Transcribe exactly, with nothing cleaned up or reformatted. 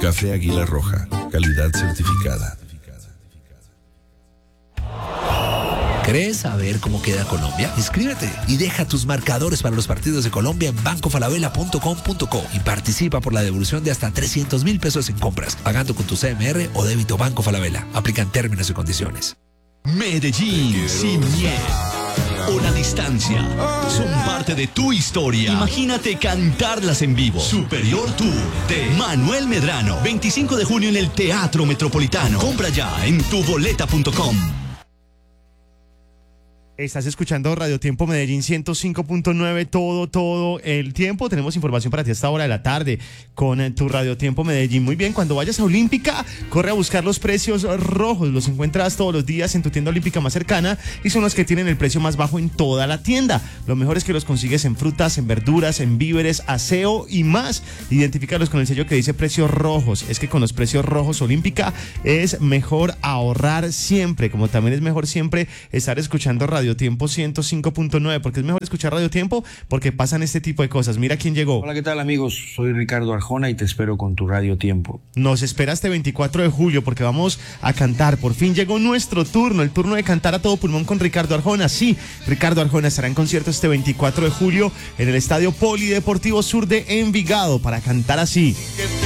Café Águila Roja, calidad certificada. ¿Crees saber cómo queda Colombia? Inscríbete y deja tus marcadores para los partidos de Colombia en banco falabella punto com punto co y participa por la devolución de hasta trescientos mil pesos en compras, pagando con tu C M R o débito Banco Falabella. Aplican términos y condiciones. Medellín sin miedo o La Distancia son parte de tu historia. Imagínate cantarlas en vivo. Superior Tour de Manuel Medrano, veinticinco de junio en el Teatro Metropolitano. Compra ya en tu boleta punto com. Estás escuchando Radio Tiempo Medellín ciento cinco punto nueve todo, todo el tiempo. Tenemos información para ti a esta hora de la tarde con eh, tu Radio Tiempo Medellín. Muy bien, cuando vayas a Olímpica, corre a buscar los precios rojos. Los encuentras todos los días en tu tienda Olímpica más cercana y son los que tienen el precio más bajo en toda la tienda. Lo mejor es que los consigues en frutas, en verduras, en víveres, aseo y más. Identifícalos con el sello que dice precios rojos. Es que con los precios rojos Olímpica es mejor ahorrar siempre, como también es mejor siempre estar escuchando Radio Radio Tiempo ciento cinco punto nueve, porque es mejor escuchar Radio Tiempo porque pasan este tipo de cosas. Mira quién llegó. Hola, ¿qué tal, amigos? Soy Ricardo Arjona y te espero con tu Radio Tiempo. Nos espera este veinticuatro de julio porque vamos a cantar. Por fin llegó nuestro turno, el turno de cantar a todo pulmón con Ricardo Arjona. Sí, Ricardo Arjona estará en concierto este veinticuatro de julio en el Estadio Polideportivo Sur de Envigado para cantar así.